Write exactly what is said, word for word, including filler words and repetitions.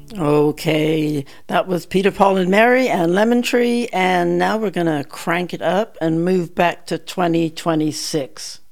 Okay, that was Peter, Paul, and Mary and Lemon Tree, and now we're going to crank it up and move back to twenty twenty-six.